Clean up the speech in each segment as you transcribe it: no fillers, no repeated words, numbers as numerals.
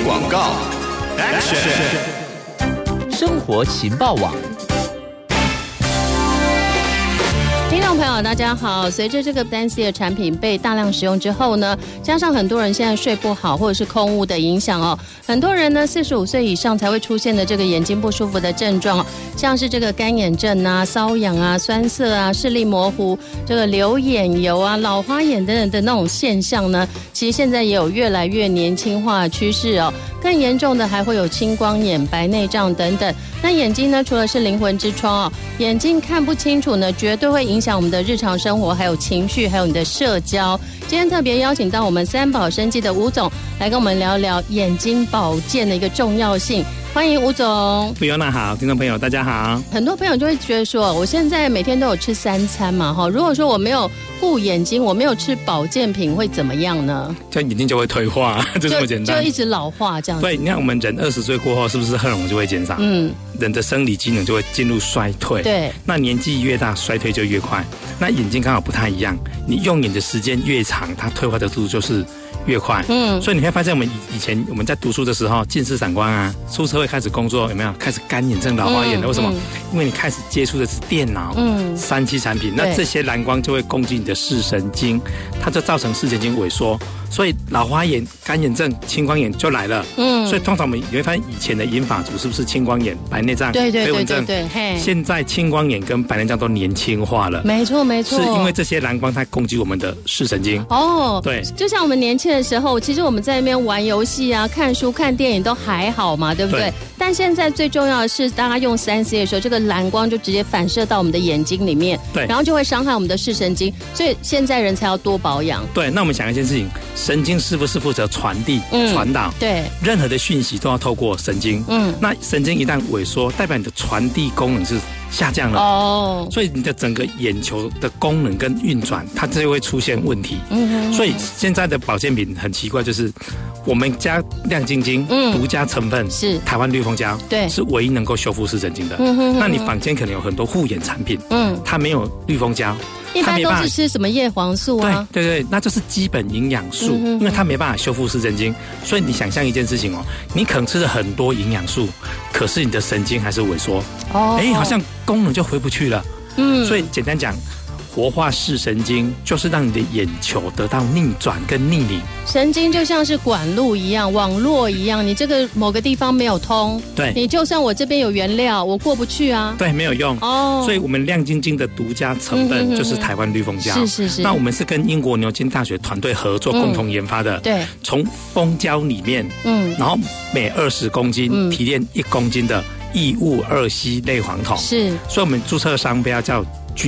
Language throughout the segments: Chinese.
广告 Action 生活情报网。 听众朋友大家好，随着这个单 C 的产品被大量使用之后呢，加上很多人现在睡不好或者是空污的影响哦，很多人呢45岁以上才会出现的这个眼睛不舒服的症状，像是这个干眼症啊、瘙痒啊、酸涩啊、视力模糊、这个流眼油啊、老花眼等等的那种现象呢，其实现在也有越来越年轻化的趋势哦。更严重的还会有青光眼、白内障等等。那眼睛呢，除了是灵魂之窗哦，眼睛看不清楚呢，绝对会影响我们的日常生活，还有情绪，还有你的社交。今天特别邀请到我们三宝生技的吴总来跟我们聊聊眼睛保健的一个重要性。欢迎吴总。 菲欧娜好，听众朋友大家好。 很多朋友就会觉得说，我现在每天都有吃3餐嘛，如果说我没有顾眼睛，我没有吃保健品，会怎么样呢？ 这眼睛就会退化，就这么简单， 就一直老化这样子。 对，你看我们人20岁过后，是不是荷尔蒙就会减少？人的生理机能就会进入衰退。对，那年纪越大，衰退就越快。那眼睛刚好不太一样，你用眼的时间越长，它退化的速度就是越快。所以你会发现我们以前我们在读书的时候，近视散光啊，出社会开始工作有没有开始干眼症、老花眼了？为什么？因为你开始接触的是电脑、3C 产品，那这些蓝光就会攻击你的视神经，它就造成视神经萎缩，所以老花眼、干眼症、青光眼就来了。所以通常你会发现以前的银发族是不是青光眼、白内障、飞蚊症？现在青光眼跟白内障都年轻化了。没错，是因为这些蓝光它攻击我们的视神经。对，就像我们年轻的时候，其实我们在那边玩游戏啊、看书、看电影都还好嘛，对不对？但现在最重要的是，大家用3C 的时候，这个蓝光就直接反射到我们的眼睛里面，对，然后就会伤害我们的视神经，所以现在人才要多保养。对，那我们想一件事情，神经是不是负责传递、传导？对，任何的讯息都要透过神经。那神经一旦萎缩，代表你的传递功能是下降了。所以你的整个眼球的功能跟运转，它就会出现问题。所以现在的保健品很奇怪，就是我们家亮晶晶独家成分是台湾绿蜂胶，对，是唯一能够修复视神经的。那你坊间可能有很多护眼产品，它没有绿蜂胶，一般都是吃什么叶黄素啊？对，那就是基本营养素，因为它没办法修复视神经。所以你想象一件事情哦，你可能吃了很多营养素，可是你的神经还是萎缩，好像功能就回不去了。所以简单讲，活化视神经就是让你的眼球得到逆转跟逆龄。神经就像是管路一样、网络一样，你这个某个地方没有通，对，你就算我这边有原料，我过不去啊，对，没有用。所以我们亮晶晶的独家成分就是台湾绿蜂胶。是。那我们是跟英国牛津大学团队合作，共同研发的。对，从蜂胶里面，然后每20公斤提炼1公斤的异物2烯类黄酮。是，所以我们注册商标叫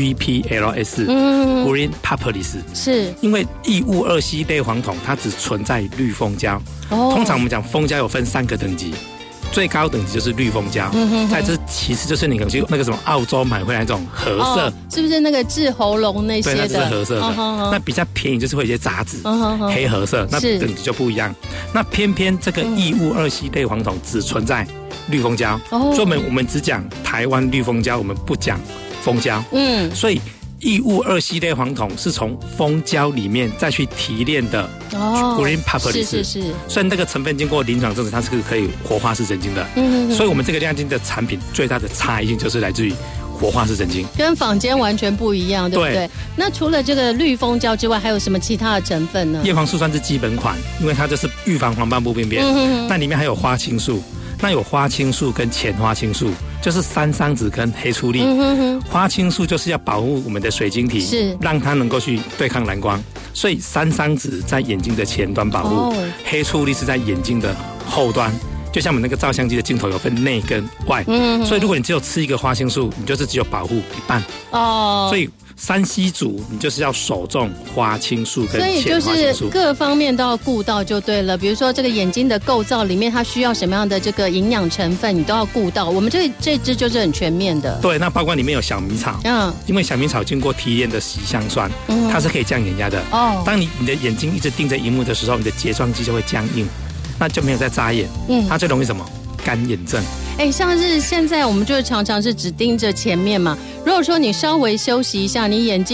GPLS Green Propolis， 是因为异物2烯类黄酮它只存在绿蜂胶。通常我们讲蜂胶有分3个等级，最高等级就是绿蜂胶，再之其次就是你可能去那个什么澳洲买回来那种褐色，是不是那个治喉咙那些的？对，那是褐色的。那比较便宜就是会有一些杂质，黑褐色，那等级就不一样。那偏偏这个异物2烯类黄酮只存在绿蜂胶，所以我们只讲台湾绿蜂胶，我们不讲蜂胶。所以异物2烯类黄酮是从蜂胶里面再去提炼的 Green Propolis， 是。所以那个成分经过临床证实，它是可以活化视神经的。所以我们这个亮晶的产品最大的差异性就是来自于活化视神经，跟坊间完全不一样，对不对？那除了这个绿蜂胶之外，还有什么其他的成分呢？叶黄素算是基本款，因为它就是预防黄斑部病变。那里面还有花青素。那有花青素跟前花青素，就是三桑子跟黑醋栗。花青素就是要保护我们的水晶体，是让它能够去对抗蓝光，所以三桑子在眼睛的前端保护，黑醋栗是在眼睛的后端。就像我们那个照相机的镜头有分内跟外，所以如果你只有吃一个花青素，你就是只有保护一半。所以3C 组你就是要首重花青素跟前花青素，所以就是各方面都要顾到就对了。比如说这个眼睛的构造里面它需要什么样的这个营养成分，你都要顾到。我们这支就是很全面的。对，那包括里面有小米草，因为小米草经过提炼的烯香酸，它是可以降眼压的。当你的眼睛一直盯着荧幕的时候，你的睫状肌就会僵硬，那就没有在眨眼。它最容易什么？干眼症。像是现在我们就常常是只盯着前面嘛。如果说你稍微休息一下，你眼睛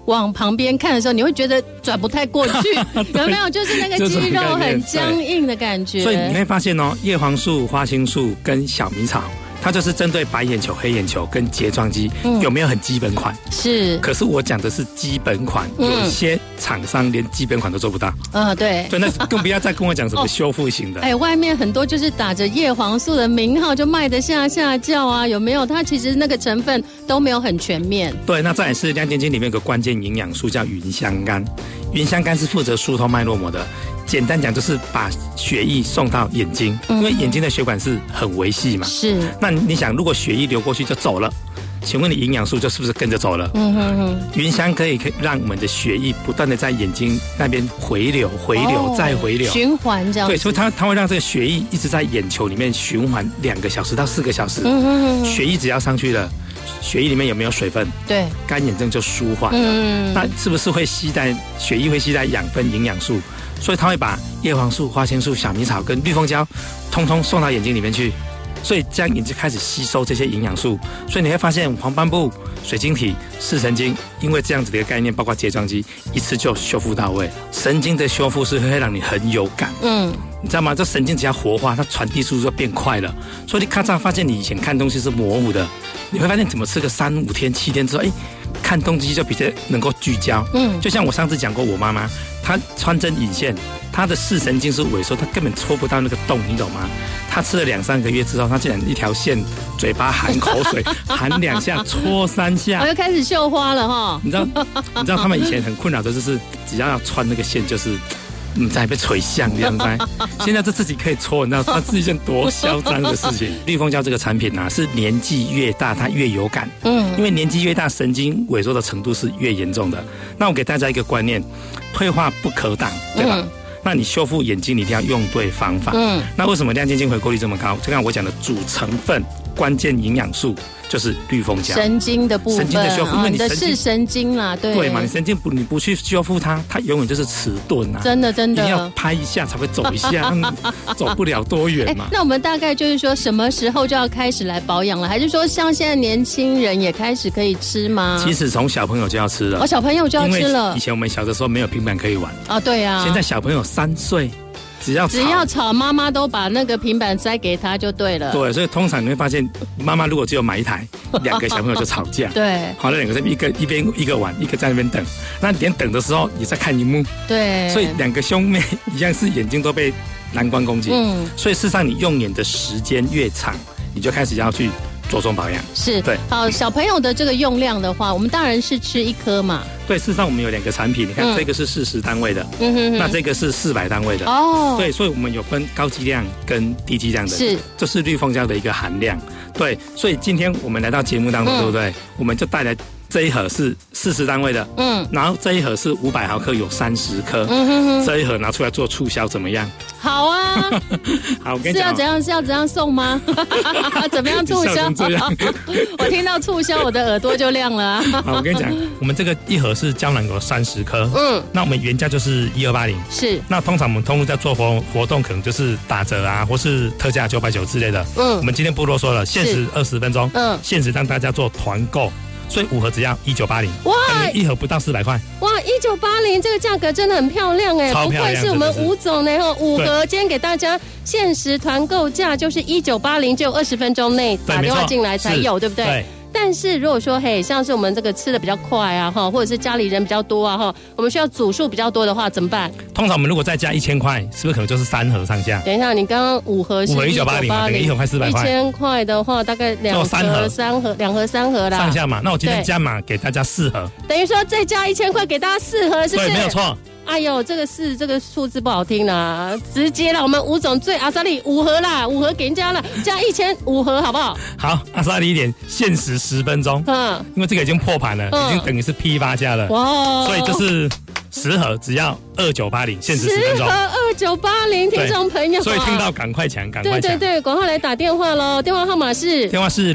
往旁边看的时候，你会觉得转不太过去，有没有？就是那个肌肉很僵硬的感觉。 所以你会发现哦，叶黄素、花青素跟小米草，它就是针对白眼球、黑眼球跟睫状肌，有没有很基本款？ 是。 可是我讲的是基本款，有些厂商连基本款都做不到。 对。 对，那更不要再跟我讲什么修复型的。 外面很多就是打着叶黄素的名号就卖得下叫啊，有没有？它其实那个成分都没有很全面。 对，那再来是亮晶晶里面有个关键营养素叫芸香苷，芸香苷是负责疏通脉络膜的。简单讲就是把血液送到眼睛，因为眼睛的血管是很微细嘛。 是。 那你想，如果血液流过去就走了，请问你营养素就是不是跟着走了？芸香可以让我们的血液不断的在眼睛那边回流，再回流， 循环这样。 对，所以它会让这个血液一直在眼球里面循环2个小时到4个小时。血液只要上去了，血液里面有没有水分？对，干眼症就舒缓了。那是不是会血液会携带养分、营养素？所以它会把叶黄素、花青素、小米草跟绿蜂胶通通送到眼睛里面去，所以这样眼睛开始吸收这些营养素。所以你会发现黄斑部、水晶体、视神经，因为这样子的一个概念，包括睫状肌，一次就修复到位。神经的修复是会让你很有感，你知道吗？这神经只要活化，它传递速度就变快了。所以你咔嚓发现你以前看东西是模糊的，你会发现怎么吃个3、5天、7天之后，看东西就比较能够聚焦。就像我上次讲过，我妈妈她穿针引线，她的视神经是萎缩，她根本戳不到那个洞，你懂吗？她吃了2、3个月之后，她竟然一条线，嘴巴含口水，含2下，戳3下， 我又开始绣花了哈。 你知道他们以前很困扰的就是只要穿那个线就是在被垂像这样子，现在这自己可以戳，你知道它是一件多嚣张的事情。绿蜂胶这个产品是年纪越大它越有感，因为年纪越大神经萎缩的程度是越严重的。那我给大家一个观念，退化不可挡，对吧？那你修复眼睛你一定要用对方法。那为什么亮晶晶回购率这么高？就看我讲的主成分关键营养素就是绿蜂胶， 神经的部分， 神经的修复，因为你的视神经啦， 对嘛，你神经你不去修复它，它永远就是迟钝啊， 真的，一定要拍一下才会走一下，走不了多远嘛。 那我们大概就是说什么时候就要开始来保养了？还是说像现在年轻人也开始可以吃吗？ 其实从小朋友就要吃了， 小朋友就要吃了。 以前我们小的时候没有平板可以玩对啊， 现在小朋友3岁。只要吵，妈妈都把那个平板塞给他就对了。 对，所以通常你会发现，妈妈如果只有买一台，2个小朋友就吵架。 对， 好了，2个在一边一个玩，一个在那边等。那连等的时候也在看荧幕。 对， 所以2个兄妹一样是眼睛都被蓝光攻击。所以事实上你用眼的时间越长，你就开始要去着重保养。 是，对。好，小朋友的这个用量的话，我们大人是吃1颗嘛。对， 事实上我们有2个产品，你看这个是40单位的，那这个是400单位的。对，所以我们有分高剂量跟低剂量的，是，这是绿蜂胶的一个含量。对，所以今天我们来到节目当中，对不对？我们就带来这一盒是40单位的，然后这一盒是500毫克，有30颗，这一盒拿出来做促销怎么样？ 好啊， 好，我跟你讲， 是要怎样送吗？怎么样促销？我听到促销，我的耳朵就亮了。 好，我跟你讲，我们这个一盒是胶囊有30颗，那我们原价就是1280，是。那通常我们通路在做活动，可能就是打折啊，或是特价990之类的。我们今天不啰嗦了，限时20分钟，限时让大家做团购。所以5盒只要1980，哇，等于1盒不到400块。 哇，1980这个价格真的很漂亮哎，不愧是我们吴总呢，5盒今天给大家限时团购价就是1980，只有20分钟内打电话进来才有，对不对？对。但是如果说像是我们这个吃的比较快啊或者是家里人比较多啊我们需要组数比较多的话怎么办？ 通常我们如果再加1000块，是不是可能就是3盒上下？ 等一下，你刚刚5盒是 1980嘛，等于1盒快400块。 1000块的话，大概2盒3盒啦。 上下嘛，那我今天加码给大家4盒， 等于说再加1000块给大家4盒，是不是？ 对，没有错。 哎呦，这个数字不好听啦，直接啦，我们吴总最阿萨利5盒啦，5盒给人家了，加1500盒好不好？ 好，阿萨利一点，限时10分钟，因为这个已经破盘了，已经等于是批发价了，哇，所以这是10盒只要2980，限时10分钟，10 盒2980，听众朋友， 所以听到赶快抢，赶快抢， 对，赶快来打电话喽，电话号码是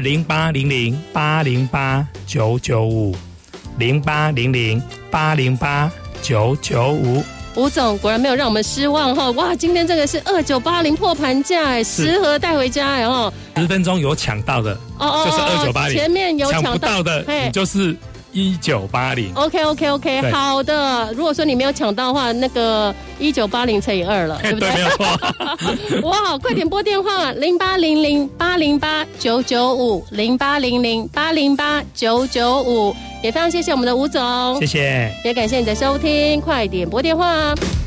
0800800995，0800808995。 吴总果然没有让我们失望哇！今天这个是2980破盘价10盒带回家10 分钟有抢到的，就是2980， 前面有抢不到的，你就是 1980。 OK， 好的。如果说你没有抢到的话，那个1980乘以2了，对不对？ 对，没有错。 哇，快点拨电话0800808995，0800808995，也非常谢谢我们的吴总， 谢谢， 也感谢你的收听，快点拨电话。